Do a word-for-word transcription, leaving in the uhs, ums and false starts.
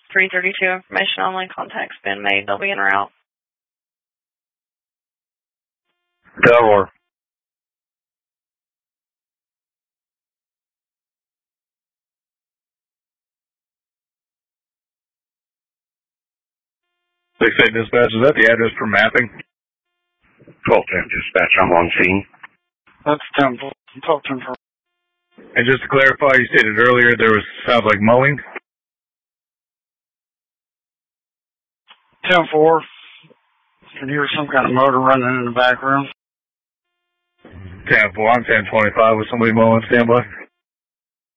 three thirty-two, information only. Contact's been made. They'll be en route. Delaware. six eight dispatch, is that the address for mapping? twelve ten dispatch, I'm on scene. That's ten four. twelve ten four. And just to clarify, you stated earlier there was, sounds like mowing? ten four. You can hear some kind of motor running in the background. ten four, I'm ten twenty-five with somebody mowing, standby.